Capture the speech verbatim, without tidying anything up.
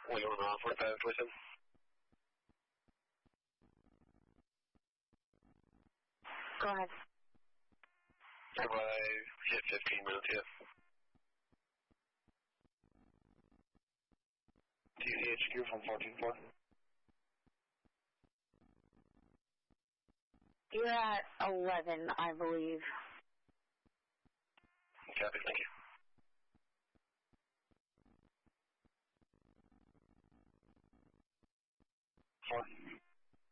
One on forty-five twenty-seven. Go ahead. By fifteen minutes, yeah. T C H Q from fourteen four. You're at eleven, I believe. Copy, thank you.